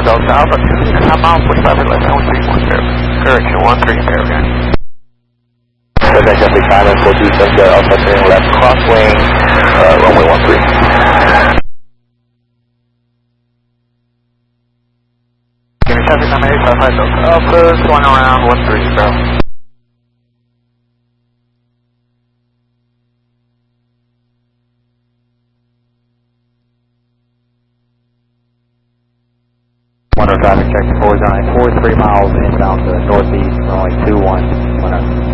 Delta Alpha, I'm out 45 or less, 1310. Correction, 13 paragraph. Quebec Traffic Island 42 Center, Alpha turning left crosswing, runway 13. Give me traffic number 855 Delta Alpha, going around 13, bro. Traffic check 4 9, 43 miles inbound to northeast, runway 21, 10.